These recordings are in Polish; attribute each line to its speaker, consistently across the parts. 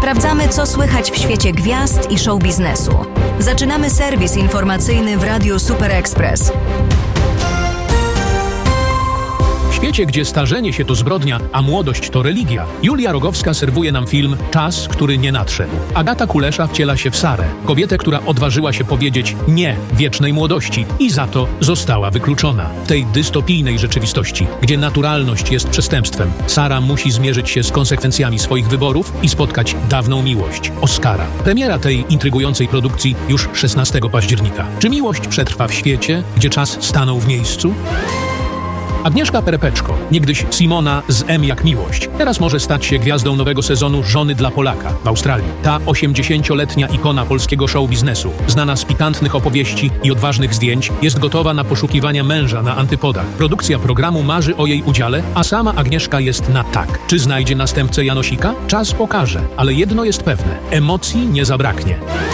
Speaker 1: Sprawdzamy, co słychać w świecie gwiazd i show biznesu. Zaczynamy serwis informacyjny w Radiu Super Express.
Speaker 2: W świecie, gdzie starzenie się to zbrodnia, a młodość to religia, Julia Rogowska serwuje nam film Czas, który nie nadszedł. Agata Kulesza wciela się w Sarę, kobietę, która odważyła się powiedzieć nie wiecznej młodości i za to została wykluczona. W tej dystopijnej rzeczywistości, gdzie naturalność jest przestępstwem, Sara musi zmierzyć się z konsekwencjami swoich wyborów i spotkać dawną miłość, Oskara. Premiera tej intrygującej produkcji już 16 października. Czy miłość przetrwa w świecie, gdzie czas stanął w miejscu? Agnieszka Perepeczko, niegdyś Simona z M jak miłość, teraz może stać się gwiazdą nowego sezonu Żony dla Polaka w Australii. Ta 80-letnia ikona polskiego show biznesu, znana z pikantnych opowieści i odważnych zdjęć, jest gotowa na poszukiwania męża na antypodach. Produkcja programu marzy o jej udziale, a sama Agnieszka jest na tak. Czy znajdzie następcę Janosika? Czas pokaże, ale jedno jest pewne – emocji nie zabraknie.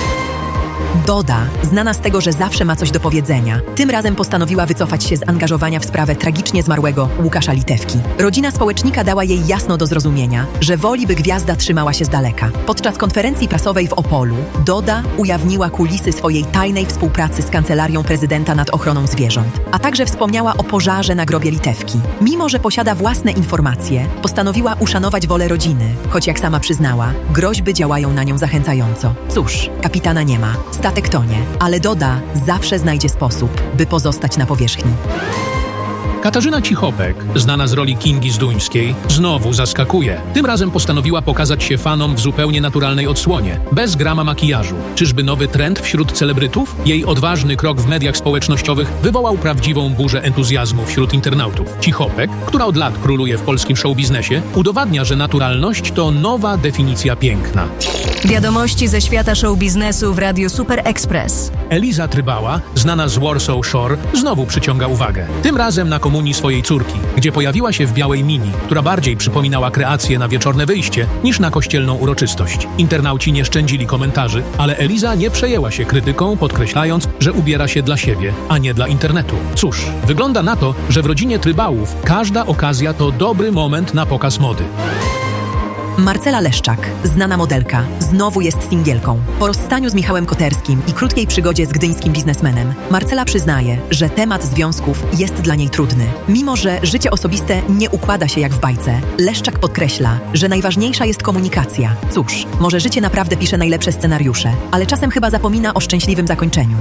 Speaker 3: Doda, znana z tego, że zawsze ma coś do powiedzenia, tym razem postanowiła wycofać się z angażowania w sprawę tragicznie zmarłego Łukasza Litewki. Rodzina społecznika dała jej jasno do zrozumienia, że woli, by gwiazda trzymała się z daleka. Podczas konferencji prasowej w Opolu Doda ujawniła kulisy swojej tajnej współpracy z Kancelarią Prezydenta nad ochroną zwierząt, a także wspomniała o pożarze na grobie Litewki. Mimo że posiada własne informacje, postanowiła uszanować wolę rodziny, choć jak sama przyznała, groźby działają na nią zachęcająco. Cóż, kapitana nie ma. Statek tonie, ale Doda zawsze znajdzie sposób, by pozostać na powierzchni.
Speaker 2: Katarzyna Cichopek, znana z roli Kingi Zduńskiej, znowu zaskakuje. Tym razem postanowiła pokazać się fanom w zupełnie naturalnej odsłonie, bez grama makijażu. Czyżby nowy trend wśród celebrytów? Jej odważny krok w mediach społecznościowych wywołał prawdziwą burzę entuzjazmu wśród internautów. Cichopek, która od lat króluje w polskim showbiznesie, udowadnia, że naturalność to nowa definicja piękna.
Speaker 1: Wiadomości ze świata show biznesu w Radiu Super Express.
Speaker 2: Eliza Trybała, znana z Warsaw Shore, znowu przyciąga uwagę. Tym razem na komunii swojej córki, gdzie pojawiła się w białej mini, która bardziej przypominała kreację na wieczorne wyjście niż na kościelną uroczystość. Internauci nie szczędzili komentarzy, ale Eliza nie przejęła się krytyką, podkreślając, że ubiera się dla siebie, a nie dla internetu. Cóż, wygląda na to, że w rodzinie Trybałów każda okazja to dobry moment na pokaz mody.
Speaker 3: Marcela Leszczak, znana modelka, znowu jest singielką. Po rozstaniu z Michałem Koterskim i krótkiej przygodzie z gdyńskim biznesmenem, Marcela przyznaje, że temat związków jest dla niej trudny. Mimo że życie osobiste nie układa się jak w bajce, Leszczak podkreśla, że najważniejsza jest komunikacja. Cóż, może życie naprawdę pisze najlepsze scenariusze, ale czasem chyba zapomina o szczęśliwym zakończeniu.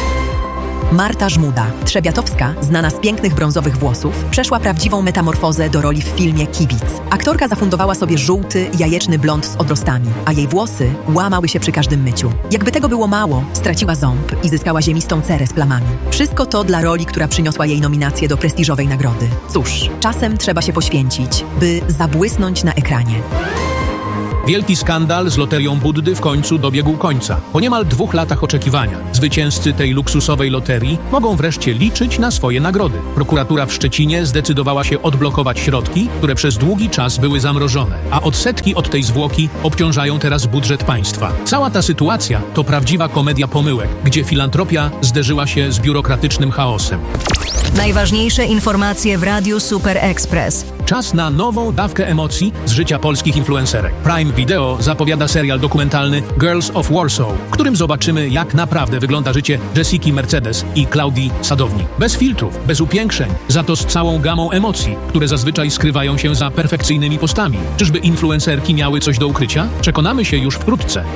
Speaker 3: Marta Żmuda, trzebiatowska, znana z pięknych brązowych włosów, przeszła prawdziwą metamorfozę do roli w filmie Kibic. Aktorka zafundowała sobie żółty, jajeczny blond z odrostami, a jej włosy łamały się przy każdym myciu. Jakby tego było mało, straciła ząb i zyskała ziemistą cerę z plamami. Wszystko to dla roli, która przyniosła jej nominację do prestiżowej nagrody. Cóż, czasem trzeba się poświęcić, by zabłysnąć na ekranie.
Speaker 2: Wielki skandal z loterią Buddy w końcu dobiegł końca. Po niemal 2 latach oczekiwania zwycięzcy tej luksusowej loterii mogą wreszcie liczyć na swoje nagrody. Prokuratura w Szczecinie zdecydowała się odblokować środki, które przez długi czas były zamrożone, a odsetki od tej zwłoki obciążają teraz budżet państwa. Cała ta sytuacja to prawdziwa komedia pomyłek, gdzie filantropia zderzyła się z biurokratycznym chaosem.
Speaker 1: Najważniejsze informacje w Radiu Super Express.
Speaker 2: Czas na nową dawkę emocji z życia polskich influencerek. Prime Video zapowiada serial dokumentalny Girls of Warsaw, w którym zobaczymy, jak naprawdę wygląda życie Jessiki Mercedes i Klaudii Sadownik. Bez filtrów, bez upiększeń, za to z całą gamą emocji, które zazwyczaj skrywają się za perfekcyjnymi postami. Czyżby influencerki miały coś do ukrycia? Przekonamy się już wkrótce.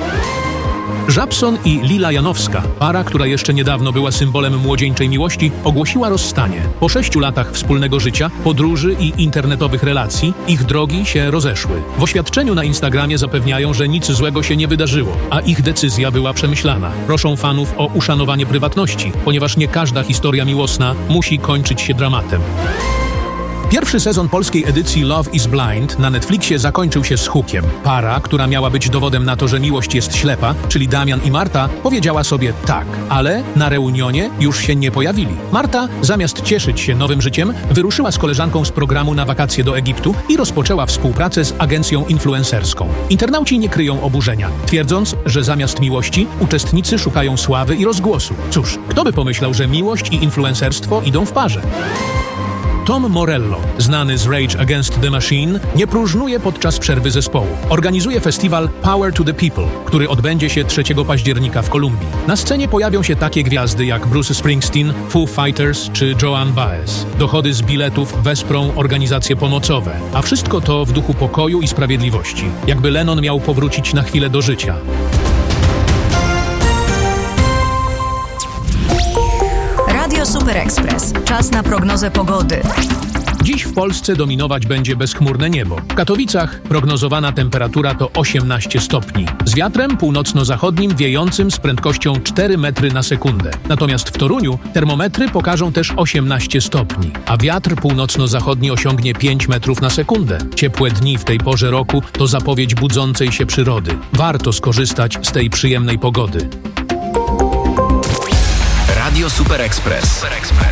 Speaker 2: Żabson i Lila Janowska, para, która jeszcze niedawno była symbolem młodzieńczej miłości, ogłosiła rozstanie. Po 6 latach wspólnego życia, podróży i internetowych relacji ich drogi się rozeszły. W oświadczeniu na Instagramie zapewniają, że nic złego się nie wydarzyło, a ich decyzja była przemyślana. Proszą fanów o uszanowanie prywatności, ponieważ nie każda historia miłosna musi kończyć się dramatem. Pierwszy sezon polskiej edycji Love is Blind na Netflixie zakończył się z hukiem. Para, która miała być dowodem na to, że miłość jest ślepa, czyli Damian i Marta, powiedziała sobie tak, ale na reunionie już się nie pojawili. Marta, zamiast cieszyć się nowym życiem, wyruszyła z koleżanką z programu na wakacje do Egiptu i rozpoczęła współpracę z agencją influencerską. Internauci nie kryją oburzenia, twierdząc, że zamiast miłości uczestnicy szukają sławy i rozgłosu. Cóż, kto by pomyślał, że miłość i influencerstwo idą w parze? Tom Morello, znany z Rage Against the Machine, nie próżnuje podczas przerwy zespołu. Organizuje festiwal Power to the People, który odbędzie się 3 października w Kolumbii. Na scenie pojawią się takie gwiazdy jak Bruce Springsteen, Foo Fighters czy Joan Baez. Dochody z biletów wesprą organizacje pomocowe, a wszystko to w duchu pokoju i sprawiedliwości, jakby Lennon miał powrócić na chwilę do życia.
Speaker 1: Radio Super Express. Czas na prognozę pogody.
Speaker 2: Dziś w Polsce dominować będzie bezchmurne niebo. W Katowicach prognozowana temperatura to 18 stopni. Z wiatrem północno-zachodnim wiejącym z prędkością 4 metry na sekundę. Natomiast w Toruniu termometry pokażą też 18 stopni, a wiatr północno-zachodni osiągnie 5 metrów na sekundę. Ciepłe dni w tej porze roku to zapowiedź budzącej się przyrody. Warto skorzystać z tej przyjemnej pogody.
Speaker 4: Radio Super Express.